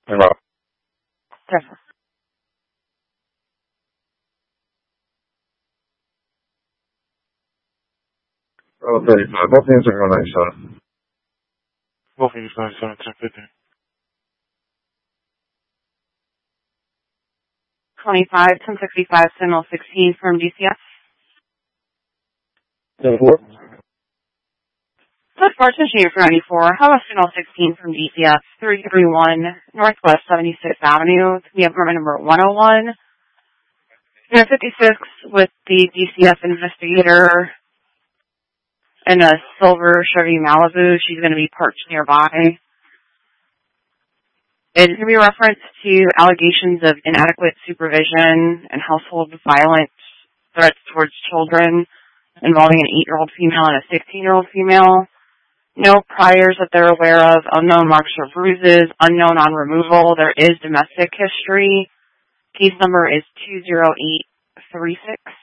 Hello. Yes. Okay, both names are going on. Both of you guys 1750. 25-1065, Signal 16 from DCF. 10-4. Good fortune here for 94. How about Signal 16 from DCF 331 Northwest 76th Avenue? We have room number 101. 56 with the DCF investigator in a silver Chevy Malibu. She's going to be parked nearby. It's going to be a reference to allegations of inadequate supervision and household violence threats towards children involving an 8-year-old female and a 16-year-old female. No priors that they're aware of, unknown marks or bruises, unknown on removal. There is domestic history. Case number is 20836.